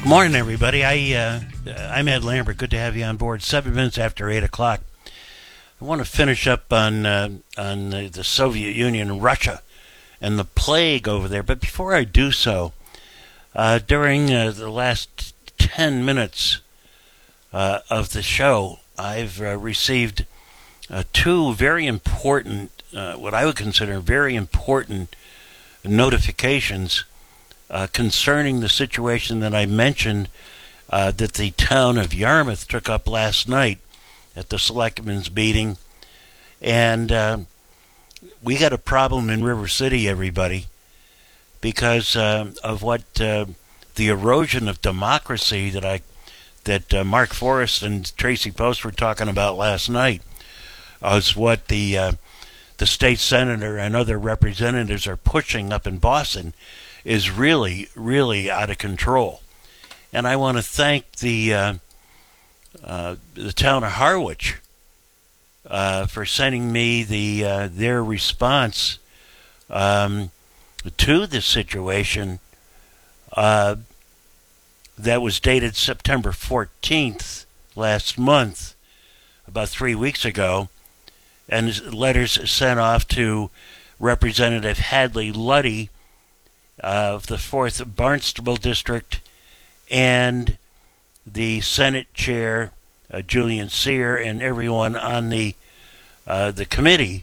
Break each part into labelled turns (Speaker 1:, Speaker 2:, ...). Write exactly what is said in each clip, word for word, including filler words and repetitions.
Speaker 1: Morning, everybody. I, uh, I'm Ed Lambert. Good to have you on board. Seven minutes after eight o'clock. I want to finish up on uh, on the, the Soviet Union and Russia and the plague over there. But before I do so, uh, during uh, the last ten minutes uh, of the show, I've uh, received uh, two very important, uh, what I would consider very important notifications Uh, concerning the situation that I mentioned uh, that the town of Yarmouth took up last night at the selectmen's meeting. And uh, we got a problem in River City, everybody, because uh, of what uh, the erosion of democracy that I that uh, Mark Forrest and Tracy Post were talking about last night is what the uh, the state senator and other representatives are pushing up in Boston is really, really out of control. And I want to thank the uh, uh, the town of Harwich uh, for sending me the uh, their response um, to this situation uh, that was dated September fourteenth last month, about three weeks ago, and letters sent off to Representative Hadley Luddy of the fourth Barnstable District, and the Senate Chair, uh, Julian Sear, and everyone on the uh, the committee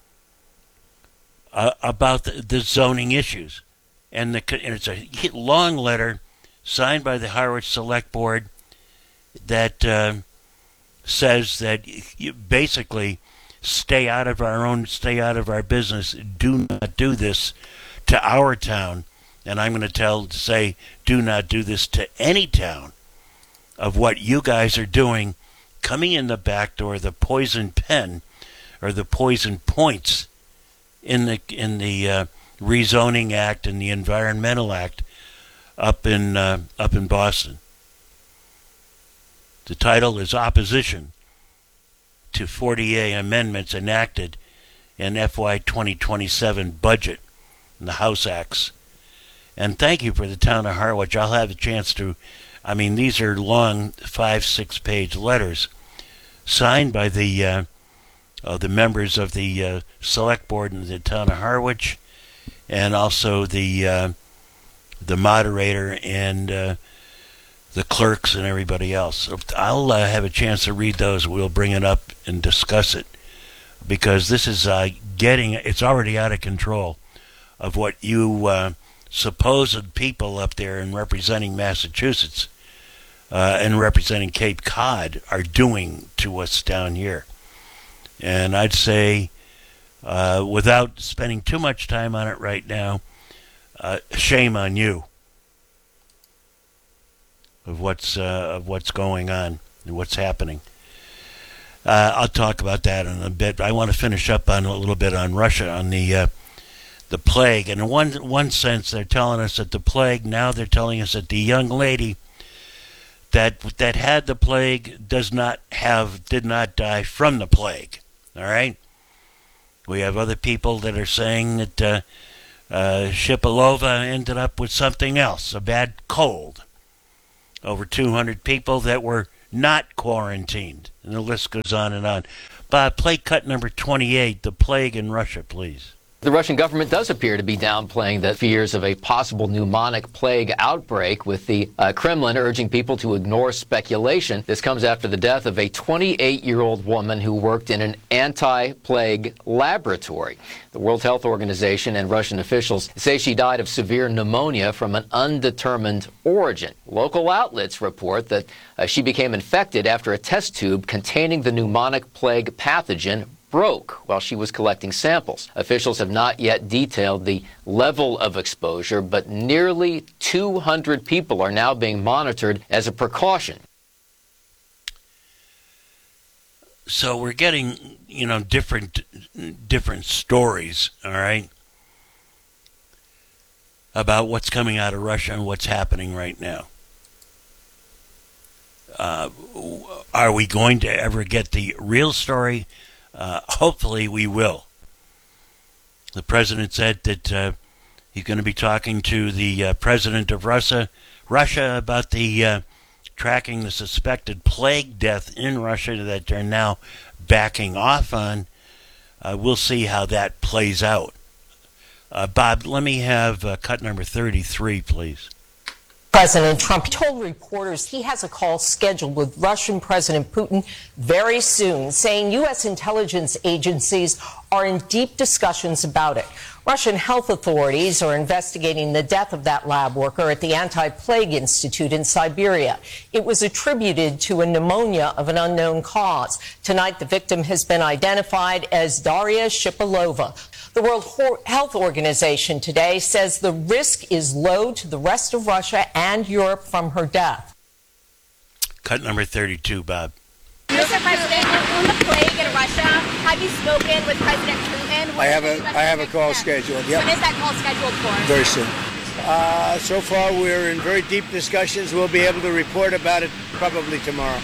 Speaker 1: uh, about the, the zoning issues. And, the, and it's a long letter signed by the Harwich Select Board that uh, says that you basically stay out of our own, stay out of our business, do not do this to our town, and I'm going to tell say do not do this to any town of what you guys are doing, coming in the back door, the poison pen or the poison points in the in the uh, Rezoning Act and the Environmental Act up in uh, up in Boston. The title is Opposition to forty-eight amendments enacted in F Y twenty twenty-seven budget in the House Acts. And thank you for the town of Harwich. I'll have a chance to, I mean, these are long five, six page letters signed by the uh, uh, the members of the uh, select board in the town of Harwich, and also the uh, the moderator and uh, the clerks and everybody else. So I'll uh, have a chance to read those. We'll bring it up and discuss it, because this is uh, getting, it's already out of control of what you uh, supposed people up there and representing Massachusetts uh, and representing Cape Cod are doing to us down here. And I'd say, uh, without spending too much time on it right now, uh, shame on you of what's uh, of what's going on and what's happening. Uh, I'll talk about that in a bit. I want to finish up on a little bit on Russia, on the uh, the plague. And in one one sense, they're telling us that the plague, now they're telling us that the young lady that that had the plague does not have, did not die from the plague. All right? We have other people that are saying that uh, uh, Shipilova ended up with something else, a bad cold. Over two hundred people that were not quarantined. And the list goes on and on. Bob, play cut number twenty-eight, the plague in Russia, please.
Speaker 2: The Russian government does appear to be downplaying the fears of a possible pneumonic plague outbreak, with the uh, Kremlin urging people to ignore speculation. This comes after the death of a twenty-eight-year-old woman who worked in an anti-plague laboratory. The World Health Organization and Russian officials say she died of severe pneumonia from an undetermined origin. Local outlets report that uh, she became infected after a test tube containing the pneumonic plague pathogen broke while she was collecting samples. Officials have not yet detailed the level of exposure, but nearly two hundred people are now being monitored as a precaution.
Speaker 1: So we're getting, you know, different different stories, all right, about what's coming out of Russia and what's happening right now. Uh, are we going to ever get the real story? Uh, hopefully we will. The president said that uh, He's going to be talking to the uh, president of Russia, Russia about the uh, tracking the suspected plague death in Russia that they're now backing off on. Uh, we'll see how that plays out. Uh, Bob, let me have uh, cut number thirty-three, please.
Speaker 3: President Trump told reporters he has a call scheduled with Russian President Putin very soon, saying U S intelligence agencies are in deep discussions about it. Russian health authorities are investigating the death of that lab worker at the Anti-Plague Institute in Siberia. It was attributed to a pneumonia of an unknown cause. Tonight, the victim has been identified as Daria Shipilova. The World Health Organization today says the risk is low to the rest of Russia and Europe from her death.
Speaker 1: Cut number thirty-two, Bob.
Speaker 4: Mister President, on the plague in Russia, have you spoken with President Putin?
Speaker 5: I have a I have a call scheduled. Yep.
Speaker 4: When is that call scheduled for?
Speaker 5: Very soon. Uh, so far, we're in very deep discussions. We'll be able to report about it probably tomorrow.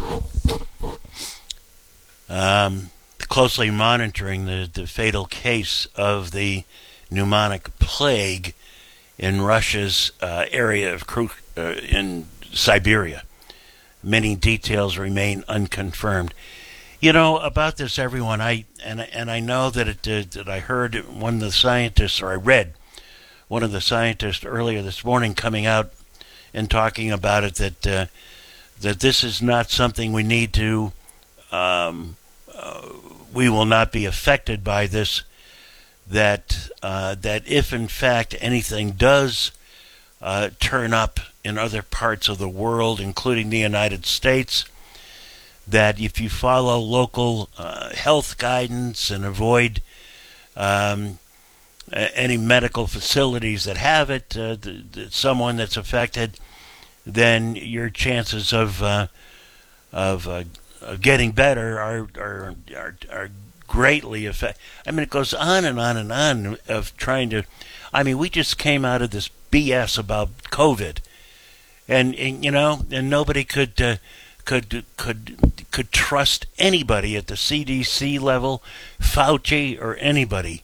Speaker 1: Um, closely monitoring the, the fatal case of the pneumonic plague in Russia's uh, area of Kruk, uh, in Siberia. Many details remain unconfirmed. You know about this, everyone. I and and I know that it uh, that I heard one of the scientists, or I read one of the scientists earlier this morning coming out and talking about it. That uh, that this is not something we need to. Um, uh, we will not be affected by this. That uh, that if in fact anything does uh, turn up in other parts of the world, including the United States, that if you follow local uh, health guidance and avoid um, any medical facilities that have it, uh, the, the, someone that's affected, then your chances of uh, of, uh, of getting better are are are, are greatly affected. I mean, it goes on and on and on of trying to. I mean, we just came out of this B S about COVID. And, and you know, and nobody could uh, could could could trust anybody at the C D C level, Fauci or anybody,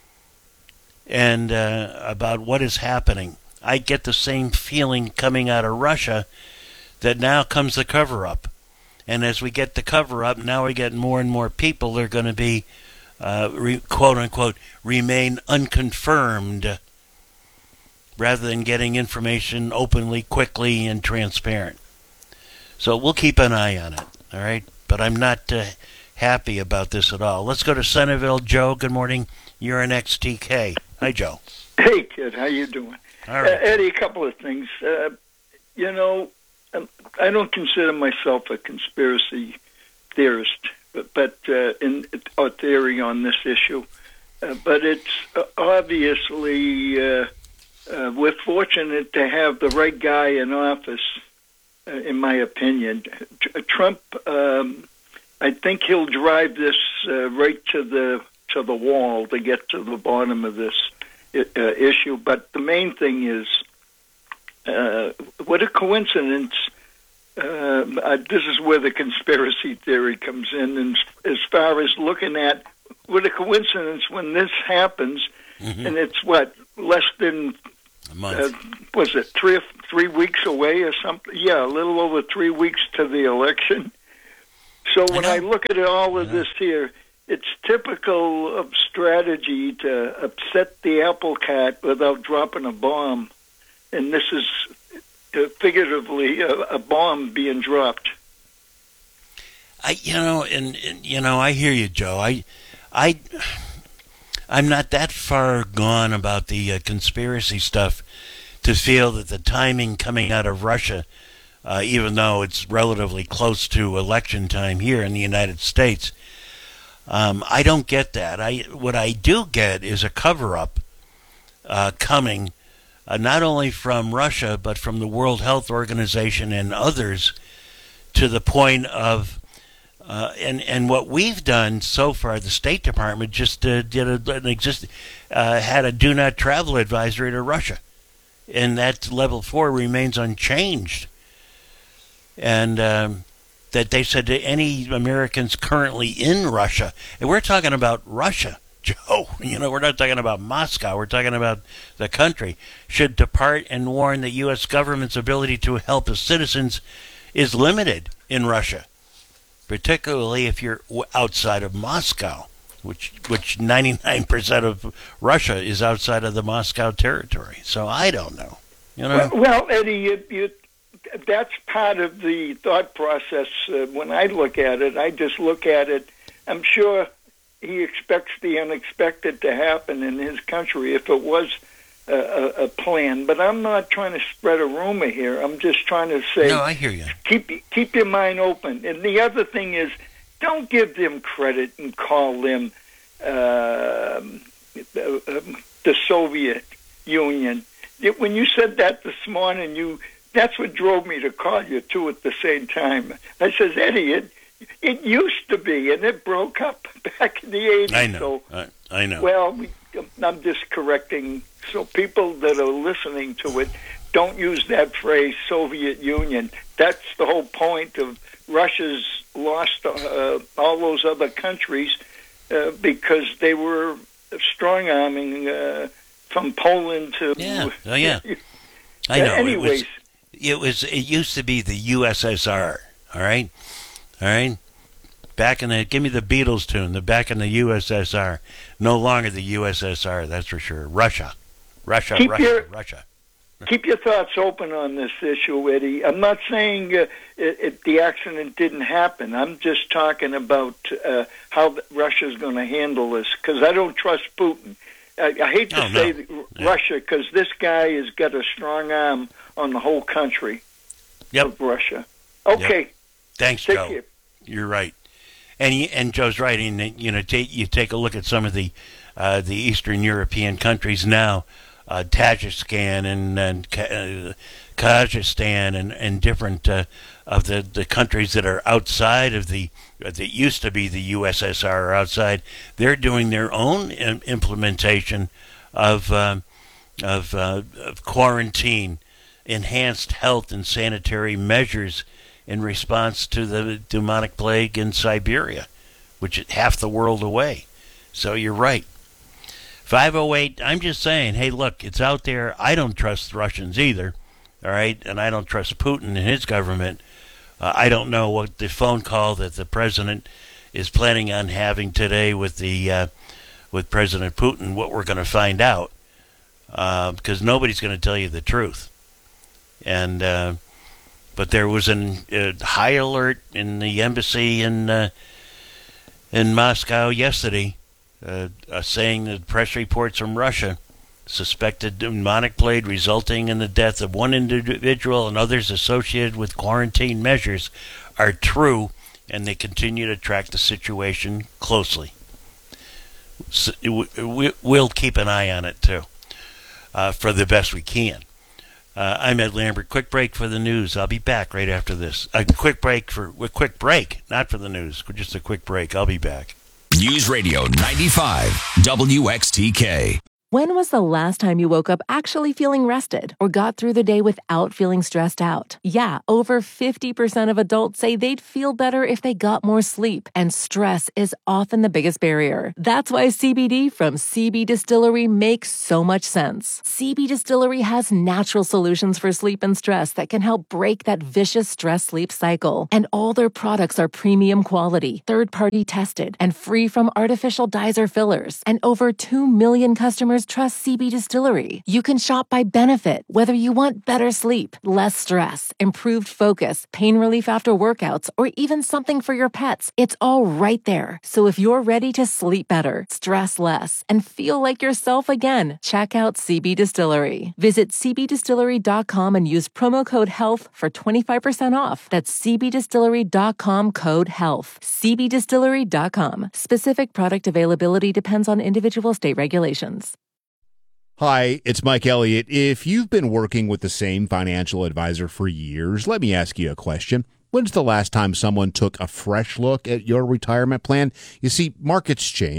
Speaker 1: and uh, about what is happening. I get the same feeling coming out of Russia that now comes the cover-up, and as we get the cover-up, now we get more and more people. They're going to be uh, re- quote unquote remain unconfirmed, rather than getting information openly, quickly, and transparent. So we'll keep an eye on it, all right? But I'm not uh, happy about this at all. Let's go to Centerville. Joe, good morning. You're an X T K. Hi, Joe.
Speaker 6: Hey, kid. How you doing?
Speaker 1: All right.
Speaker 6: Uh, Eddie, a couple of things. Uh, you know, um, I don't consider myself a conspiracy theorist, but, but uh, in a theory on this issue. Uh, but it's uh, obviously... Uh, Uh, we're fortunate to have the right guy in office, uh, in my opinion. T- Trump, um, I think he'll drive this uh, right to the to the wall to get to the bottom of this uh, issue. But the main thing is, uh, what a coincidence. Uh, uh, this is where the conspiracy theory comes in, and as far as looking at what a coincidence when this happens, mm-hmm. and it's what less than.
Speaker 1: A month.
Speaker 6: Uh, was it three three weeks away or something? Yeah, a little over three weeks to the election. So when I, I look at all of this here, it's typical of strategy to upset the apple cart without dropping a bomb. And this is uh, figuratively a, a bomb being dropped.
Speaker 1: I, you know, and, and you know, I hear you, Joe. I, I. I'm not that far gone about the uh, conspiracy stuff to feel that the timing coming out of Russia, uh, even though it's relatively close to election time here in the United States, um, I don't get that. I what I do get is a cover-up uh, coming, uh, not only from Russia but from the World Health Organization and others, to the point of. Uh, and and what we've done so far, the State Department just uh, did a, an exist uh, had a do not travel advisory to Russia, and that level four remains unchanged. And um, that they said to any Americans currently in Russia, and we're talking about Russia, Joe, you know, we're not talking about Moscow. We're talking about the country. Should depart and warn the U S government's ability to help its citizens is limited in Russia, particularly if you're outside of Moscow, which which ninety-nine percent of Russia is outside of the Moscow territory. So I don't know. You know.
Speaker 6: Well, well Eddie, you, you, that's part of the thought process. Uh, when I look at it, I just look at it. I'm sure he expects the unexpected to happen in his country if it was a, a, a plan. But I'm not trying to spread a rumor here. I'm just trying to say,
Speaker 1: no, I hear you.
Speaker 6: Keep keep your mind open. And the other thing is, don't give them credit and call them uh, the Soviet Union. When you said that this morning, you that's what drove me to call you two at the same time. I says, Eddie, it, it used to be, and it broke up back in the eighties.
Speaker 1: I know.
Speaker 6: So,
Speaker 1: I, I know.
Speaker 6: Well, we, I'm just correcting. So people that are listening to it, don't use that phrase, Soviet Union. That's the whole point of Russia's lost uh, all those other countries uh, because they were strong-arming uh, from Poland to...
Speaker 1: Yeah, oh, yeah. I know.
Speaker 6: Anyways...
Speaker 1: It was, it was. It used to be the U S S R, all right? All right? Back in the... Give me the Beatles tune. The back in the U S S R. No longer the U S S R, that's for sure. Russia. Russia,
Speaker 6: Keep
Speaker 1: Russia,
Speaker 6: your,
Speaker 1: Russia.
Speaker 6: Keep your thoughts open on this issue, Eddie. I'm not saying uh, it, it, the accident didn't happen. I'm just talking about uh, how Russia's going to handle this, because I don't trust Putin. I, I hate to
Speaker 1: oh,
Speaker 6: say
Speaker 1: no.
Speaker 6: yeah. Russia, because this guy has got a strong arm on the whole country
Speaker 1: yep.
Speaker 6: of Russia. Okay.
Speaker 1: Yep. Thanks,
Speaker 6: Take
Speaker 1: Joe.
Speaker 6: care.
Speaker 1: You're right. And he, and Joe's right. And, you know, take, you take a look at some of the uh, the Eastern European countries now, uh, Tajikistan and, and uh, Kazakhstan and, and different uh, of the, the countries that are outside of the, that used to be the U S S R or outside, they're doing their own im- implementation of, uh, of, uh, of quarantine, enhanced health and sanitary measures in response to the demonic plague in Siberia, which is half the world away. So you're right. five oh eight, I'm just saying, hey, look, it's out there. I don't trust the Russians either, all right? And I don't trust Putin and his government. Uh, I don't know what the phone call that the president is planning on having today with the uh, with President Putin, what we're going to find out, uh, because nobody's going to tell you the truth. And uh, but there was a uh, high alert in the embassy in uh, in Moscow yesterday, uh, uh, saying that press reports from Russia suspected demonic plague resulting in the death of one individual and others associated with quarantine measures are true, and they continue to track the situation closely. So we, we'll keep an eye on it too, uh, for the best we can. Uh, I'm Ed Lambert. Quick break for the news. I'll be back right after this. A quick break for a quick break, not for the news. Just a quick break. I'll be back.
Speaker 7: News Radio ninety-five W X T K.
Speaker 8: When was the last time you woke up actually feeling rested or got through the day without feeling stressed out? Yeah, over fifty percent of adults say they'd feel better if they got more sleep, and stress is often the biggest barrier. That's why C B D from C B Distillery makes so much sense. C B Distillery has natural solutions for sleep and stress that can help break that vicious stress-sleep cycle. And all their products are premium quality, third-party tested, and free from artificial dyes or fillers. And over two million customers trust C B Distillery. You can shop by benefit, whether you want better sleep, less stress, improved focus, pain relief after workouts, or even something for your pets. It's all right there. So if you're ready to sleep better, stress less, and feel like yourself again, check out C B Distillery. Visit c b distillery dot com and use promo code HEALTH for twenty-five percent off. That's c b distillery dot com code HEALTH. c b distillery dot com. Specific product availability depends on individual state regulations.
Speaker 9: Hi, it's Mike Elliott. If you've been working with the same financial advisor for years, let me ask you a question. When's the last time someone took a fresh look at your retirement plan? You see, markets change,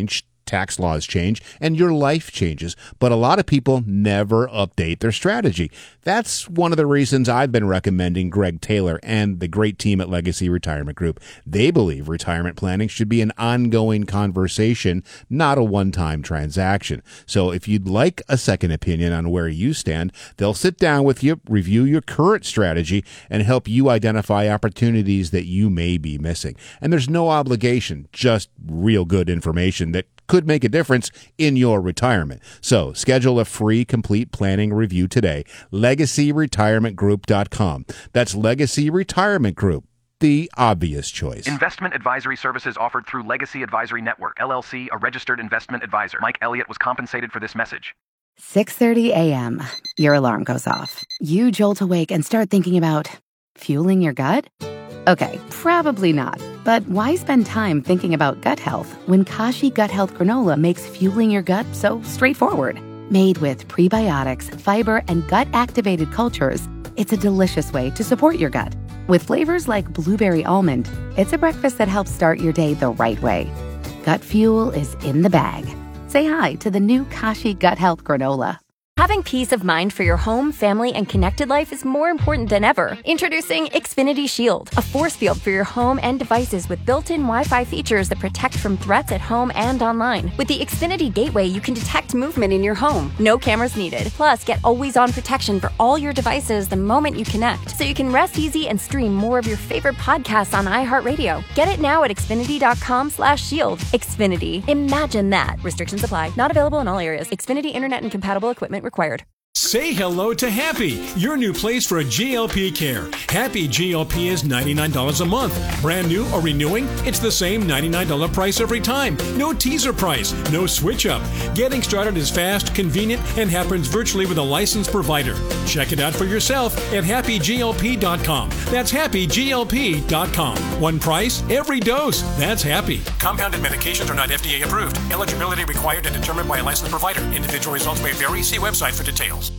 Speaker 9: tax laws change, and your life changes. But a lot of people never update their strategy. That's one of the reasons I've been recommending Greg Taylor and the great team at Legacy Retirement Group. They believe retirement planning should be an ongoing conversation, not a one-time transaction. So if you'd like a second opinion on where you stand, they'll sit down with you, review your current strategy, and help you identify opportunities that you may be missing. And there's no obligation, just real good information that could make a difference in your retirement. So schedule a free complete planning review today. legacy retirement group dot com. That's Legacy Retirement Group, the obvious choice.
Speaker 10: Investment advisory services offered through Legacy Advisory Network, L L C, a registered investment advisor. Mike Elliott was compensated for this message.
Speaker 11: six thirty a.m. Your alarm goes off. You jolt awake and start thinking about fueling your gut? Okay, probably not. But why spend time thinking about gut health when Kashi Gut Health Granola makes fueling your gut so straightforward? Made with prebiotics, fiber, and gut-activated cultures, it's a delicious way to support your gut. With flavors like blueberry almond, it's a breakfast that helps start your day the right way. Gut fuel is in the bag. Say hi to the new Kashi Gut Health Granola.
Speaker 12: Having peace of mind for your home, family, and connected life is more important than ever. Introducing Xfinity Shield, a force field for your home and devices with built-in Wi-Fi features that protect from threats at home and online. With the Xfinity Gateway, you can detect movement in your home. No cameras needed. Plus, get always-on protection for all your devices the moment you connect, so you can rest easy and stream more of your favorite podcasts on iHeartRadio. Get it now at xfinity.com slash shield. Xfinity. Imagine that. Restrictions apply. Not available in all areas. Xfinity Internet and compatible equipment required.
Speaker 13: Say hello to Happy, your new place for G L P care. Happy G L P is ninety-nine dollars a month. Brand new or renewing, it's the same ninety-nine dollars price every time. No teaser price, no switch up. Getting started is fast, convenient, and happens virtually with a licensed provider. Check it out for yourself at happy G L P dot com. That's happy G L P dot com. One price, every dose. That's Happy. Compounded medications are not F D A approved. Eligibility required and determined by a licensed provider. Individual results may vary. See website for details.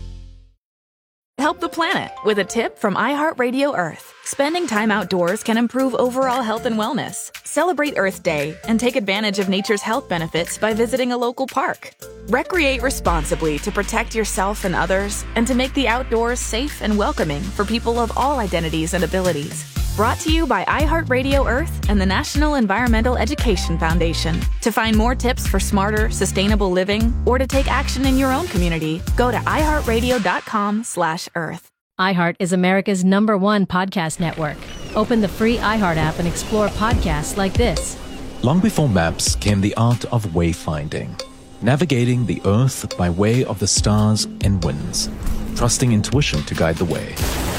Speaker 14: Help the planet with a tip from iHeartRadio Earth. Spending time outdoors can improve overall health and wellness. Celebrate Earth Day and take advantage of nature's health benefits by visiting a local park. Recreate responsibly to protect yourself and others, and to make the outdoors safe and welcoming for people of all identities and abilities. Brought to you by iHeartRadio Earth and the National Environmental Education Foundation. To find more tips for smarter, sustainable living, or to take action in your own community, go to iHeartRadio.com slash Earth.
Speaker 15: iHeart is America's number one podcast network. Open the free iHeart app and explore podcasts like this.
Speaker 16: Long before maps came the art of wayfinding, navigating the earth by way of the stars and winds, trusting intuition to guide the way.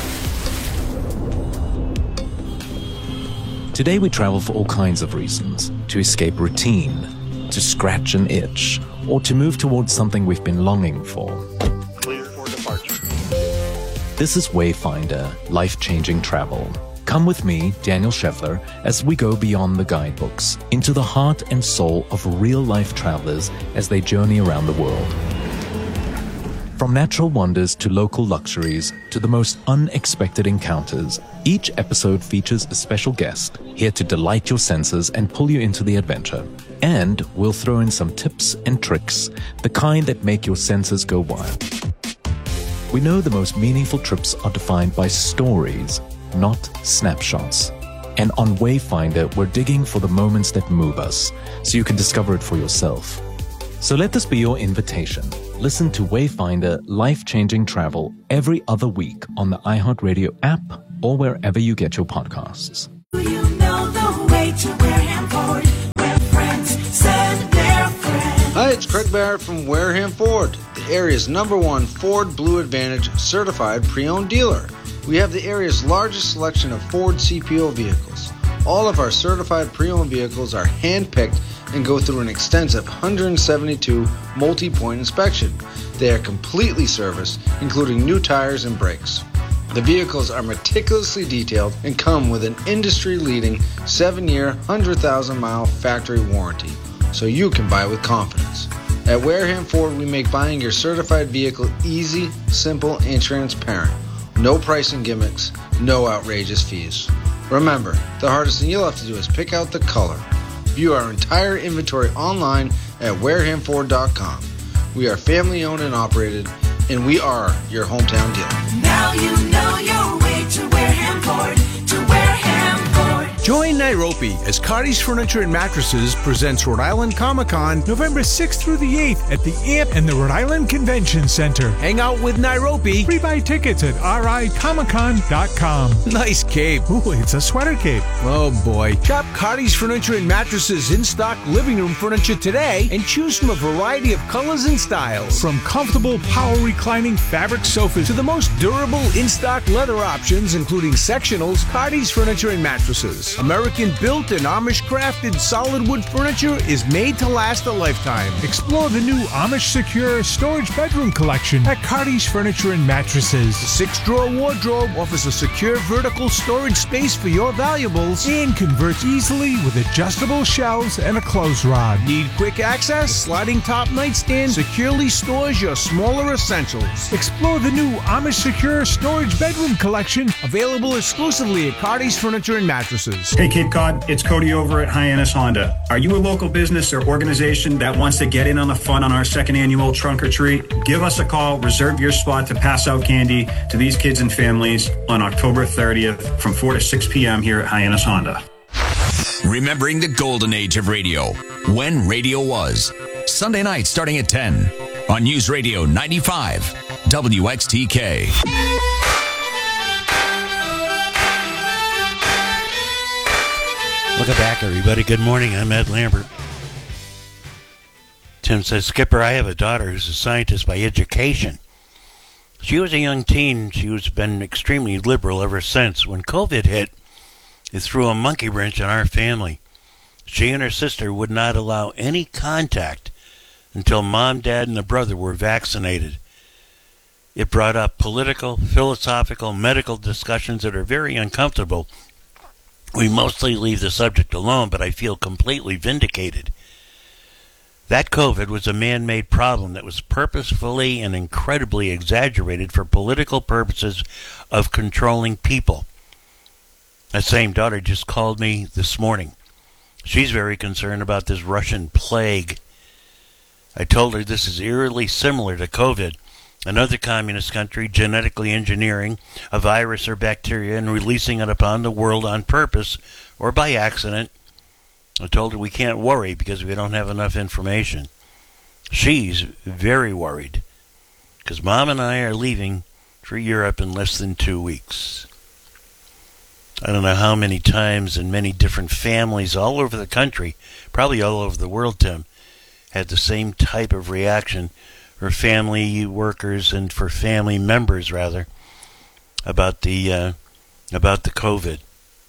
Speaker 16: Today we travel for all kinds of reasons: to escape routine, to scratch an itch, or to move towards something we've been longing for.
Speaker 17: Clear for departure.
Speaker 16: This is Wayfinder, life-changing travel. Come with me, Daniel Scheffler, as we go beyond the guidebooks, into the heart and soul of real-life travelers as they journey around the world. From natural wonders to local luxuries to the most unexpected encounters, each episode features a special guest here to delight your senses and pull you into the adventure. And we'll throw in some tips and tricks, the kind that make your senses go wild. We know the most meaningful trips are defined by stories, not snapshots. And on Wayfinder, we're digging for the moments that move us, so you can discover it for yourself. So let this be your invitation. Listen to Wayfinder Life-Changing Travel every other week on the iHeartRadio app or wherever you get your podcasts.
Speaker 18: Do you know the way to Wareham Ford, where friends send their friends?
Speaker 19: Hi, it's Craig Barrett from Wareham Ford, the area's number one Ford Blue Advantage certified pre-owned dealer. We have the area's largest selection of Ford C P O vehicles. All of our certified pre-owned vehicles are hand-picked and go through an extensive one hundred seventy-two multi-point inspection. They are completely serviced, including new tires and brakes. The vehicles are meticulously detailed and come with an industry-leading seven-year, one hundred thousand mile factory warranty, so you can buy with confidence. At Wareham Ford, we make buying your certified vehicle easy, simple, and transparent. No pricing gimmicks, no outrageous fees. Remember, the hardest thing you'll have to do is pick out the color. View our entire inventory online at wareham ford dot com. We are family owned and operated, and we are your hometown dealer.
Speaker 18: Now you know your way to Wareham Ford, to Wareham Ford.
Speaker 20: Join Nairobi as Cardi's Furniture and Mattresses presents Rhode Island Comic Con
Speaker 21: November sixth through the eighth at the A M P and the Rhode Island Convention Center.
Speaker 20: Hang out with Nairobi.
Speaker 21: Pre-buy tickets at r i comic con dot com.
Speaker 20: Nice cape.
Speaker 21: Ooh, it's a sweater cape.
Speaker 20: Oh boy. Shop Cardi's Furniture and Mattresses in-stock living room furniture today and choose from a variety of colors and styles.
Speaker 21: From comfortable power reclining fabric sofas
Speaker 20: to the most durable in-stock leather options, including sectionals, Cardi's Furniture and Mattresses. American built and Amish crafted solid wood furniture is made to last a lifetime.
Speaker 21: Explore the new Amish Secure Storage Bedroom Collection at Cardi's Furniture and Mattresses.
Speaker 20: The six-drawer wardrobe offers a secure vertical storage space for your valuables
Speaker 21: and converts easily with adjustable shelves and a clothes rod.
Speaker 20: Need quick access? Sliding top nightstand securely stores your smaller essentials.
Speaker 21: Explore the new Amish Secure Storage Bedroom Collection,
Speaker 20: available exclusively at Cardi's Furniture and Mattresses.
Speaker 22: Hey Cape Cod, it's Cody over at Hyannis Honda. Are you a local business or organization that wants to get in on the fun on our second annual Trunk or Treat? Give us a call, reserve your spot to pass out candy to these kids and families on October thirtieth from four to six p.m. here at Hyannis Honda.
Speaker 7: Remembering the golden age of radio, when radio was. Sunday night starting at ten on News Radio ninety-five W X T K.
Speaker 1: Welcome back, everybody. Good morning. I'm Ed Lambert. Tim says, Skipper, I have a daughter who's a scientist by education. She was a young teen. She has been extremely liberal ever since. When COVID hit, it threw a monkey wrench in our family. She and her sister would not allow any contact until mom, dad, and the brother were vaccinated. It brought up political, philosophical, medical discussions that are very uncomfortable. We mostly leave the subject alone, but I feel completely vindicated. That COVID was a man-made problem that was purposefully and incredibly exaggerated for political purposes of controlling people. That same daughter just called me this morning. She's very concerned about this Russian plague. I told her this is eerily similar to COVID. Another communist country genetically engineering a virus or bacteria and releasing it upon the world on purpose or by accident. I told her we can't worry because we don't have enough information. She's very worried because Mom and I are leaving for Europe in less than two weeks. I don't know how many times and many different families all over the country, probably all over the world, Tim, had the same type of reaction for family workers and for family members, rather, about the uh, about the COVID.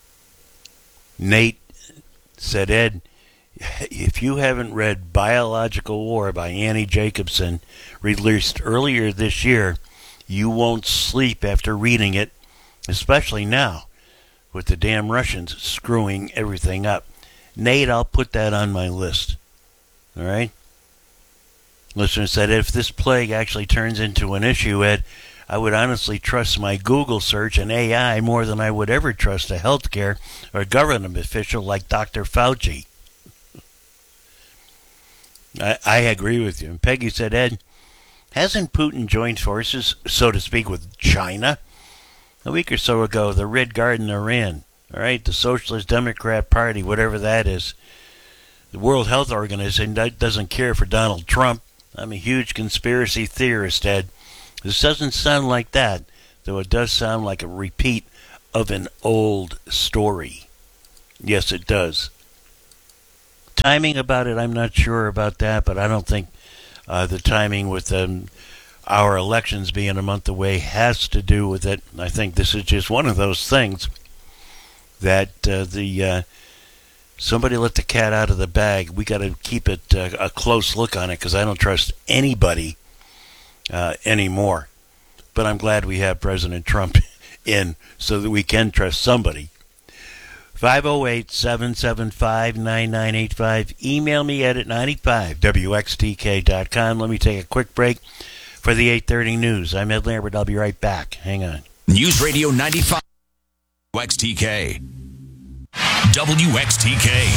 Speaker 1: Nate said, Ed, if you haven't read Biological War by Annie Jacobson, released earlier this year, you won't sleep after reading it, especially now, with the damn Russians screwing everything up. Nate, I'll put that on my list. All right? Listener said, if this plague actually turns into an issue, Ed, I would honestly trust my Google search and A I more than I would ever trust a healthcare or government official like Doctor Fauci. I, I agree with you. And Peggy said, Ed, hasn't Putin joined forces, so to speak, with China? A week or so ago, the Red Guard in Iran, all right, the Socialist Democrat Party, whatever that is, the World Health Organization doesn't care for Donald Trump. I'm a huge conspiracy theorist, Ed. This doesn't sound like that, though it does sound like a repeat of an old story. Yes, it does. Timing about it, I'm not sure about that, but I don't think uh, the timing with um, our elections being a month away has to do with it. I think this is just one of those things that uh, the uh, somebody let the cat out of the bag. We got to keep it uh, a close look on it because I don't trust anybody uh, anymore. But I'm glad we have President Trump in so that we can trust somebody. five oh eight, seven seven five, nine nine eight five. Email me at ninety-five W X T K dot com. Let me take a quick break for the eight thirty news. I'm Ed Lambert. I'll be right back. Hang on.
Speaker 7: News Radio ninety-five W X T K. W X T K.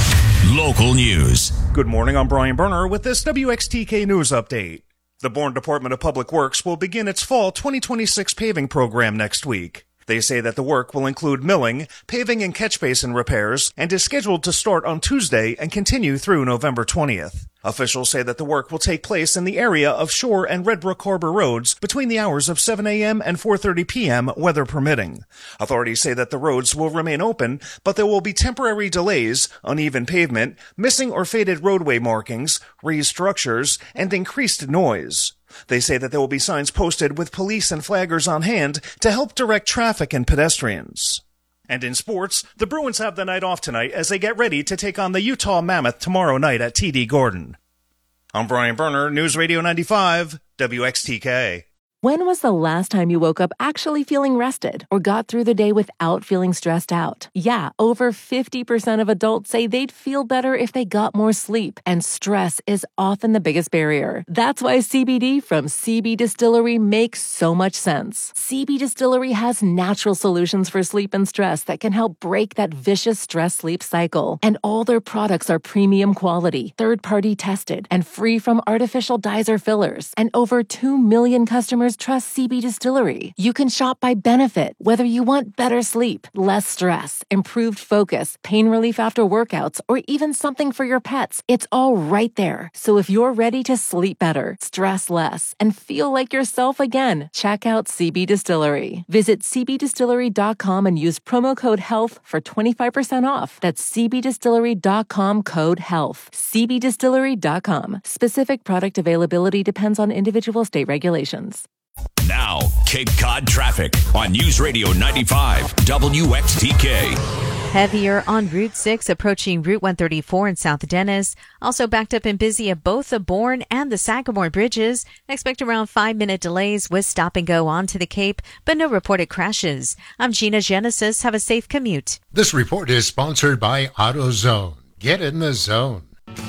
Speaker 7: Local news.
Speaker 2: Good morning, I'm Brian Berner with this W X T K News Update. The Bourne Department of Public Works will begin its fall twenty twenty-six paving program next week. They say that the work will include milling, paving and catch basin repairs, and is scheduled to start on Tuesday and continue through November twentieth. Officials say that the work will take place in the area of Shore and Red Brook Harbor roads between the hours of seven a.m. and four thirty p.m., weather permitting. Authorities say that the roads will remain open, but there will be temporary delays, uneven pavement, missing or faded roadway markings, raised structures, and increased noise. They say that there will be signs posted with police and flaggers on hand to help direct traffic and pedestrians. And in sports, the Bruins have the night off tonight as they get ready to take on the Utah Mammoth tomorrow night at T D Gordon. I'm Brian Berner, News Radio ninety-five, W X T K.
Speaker 8: When was the last time you woke up actually feeling rested or got through the day without feeling stressed out? Yeah, over fifty percent of adults say they'd feel better if they got more sleep, and stress is often the biggest barrier. That's why C B D from C B Distillery makes so much sense. C B Distillery has natural solutions for sleep and stress that can help break that vicious stress-sleep cycle. And all their products are premium quality, third-party tested, and free from artificial dyes or fillers. And over two million customers trust C B Distillery. You can shop by benefit, whether you want better sleep, less stress, improved focus, pain relief after workouts, or even something for your pets. It's all right there. So if you're ready to sleep better, stress less, and feel like yourself again, check out C B Distillery. Visit c b distillery dot com and use promo code HEALTH for twenty-five percent off. That's c b distillery dot com code HEALTH. c b distillery dot com. Specific product availability depends on individual state regulations.
Speaker 7: Now, Cape Cod traffic on News Radio ninety-five W X T K.
Speaker 3: Heavier on Route six approaching Route one thirty-four in South Dennis. Also backed up and busy at both the Bourne and the Sagamore bridges. Expect around five-minute delays with stop and go onto the Cape, but no reported crashes. I'm Gina Genesis. Have a safe commute.
Speaker 23: This report is sponsored by AutoZone. Get in the zone.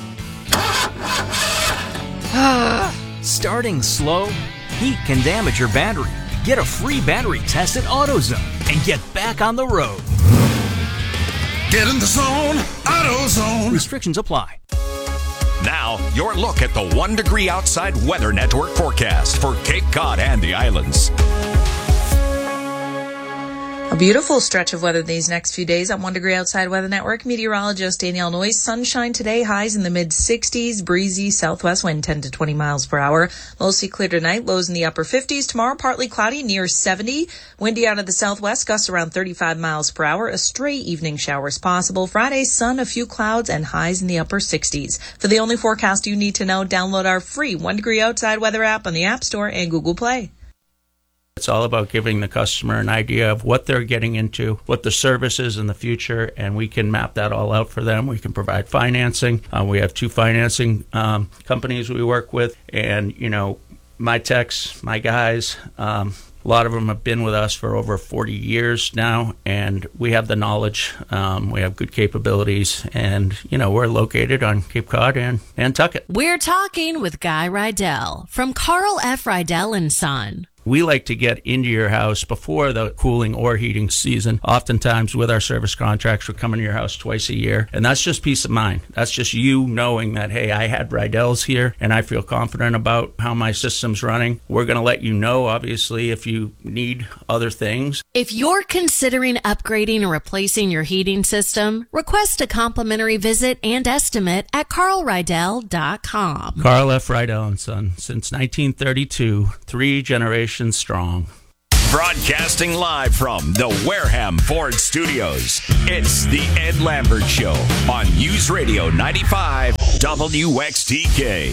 Speaker 24: Starting slow? Heat can damage your battery. Get a free battery test at AutoZone and get back on the road.
Speaker 18: Get in the zone, AutoZone.
Speaker 24: Restrictions apply.
Speaker 7: Now, your look at the One Degree Outside Weather Network forecast for Cape Cod and the islands.
Speaker 25: A beautiful stretch of weather these next few days on One Degree Outside Weather Network. Meteorologist Danielle Noyes. Sunshine today, highs in the mid sixties, breezy southwest wind ten to twenty miles per hour. Mostly clear tonight, lows in the upper fifties. Tomorrow, partly cloudy, near seventy. Windy out of the southwest, gusts around thirty-five miles per hour. A stray evening showers possible. Friday, sun, a few clouds, and highs in the upper sixties. For the only forecast you need to know, download our free One Degree Outside Weather app on the App Store and Google Play.
Speaker 26: It's all about giving the customer an idea of what they're getting into, what the service is in the future, and we can map that all out for them. We can provide financing. Uh, we have two financing um, companies we work with, and, you know, my techs, my guys, um, a lot of them have been with us for over forty years now, and we have the knowledge, um, we have good capabilities, and, you know, we're located on Cape Cod and Nantucket.
Speaker 27: We're talking with Guy Rydell from Carl F. Rydell and Son.
Speaker 26: We like to get into your house before the cooling or heating season. Oftentimes with our service contracts, we're coming to your house twice a year. And that's just peace of mind. That's just you knowing that, hey, I had Rydell's here and I feel confident about how my system's running. We're going to let you know, obviously, if you need other things.
Speaker 27: If you're considering upgrading or replacing your heating system, request a complimentary visit and estimate at carl rydell dot com.
Speaker 26: Carl F. Rydell and Son, since nineteen thirty-two, three generations strong.
Speaker 7: Broadcasting live from the Wareham Ford Studios, it's the Ed Lambert Show on News Radio ninety-five W X T K.